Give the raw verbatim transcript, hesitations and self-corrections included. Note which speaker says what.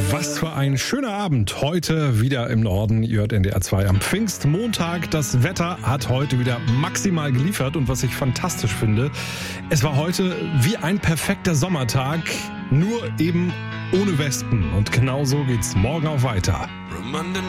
Speaker 1: Was für ein schöner Abend. Heute wieder im Norden. Ihr hört N D R zwei am Pfingstmontag. Das Wetter hat heute wieder maximal geliefert. Und was ich fantastisch finde, es war heute wie ein perfekter Sommertag, nur eben ohne Wespen. Und genau so geht's morgen auch weiter.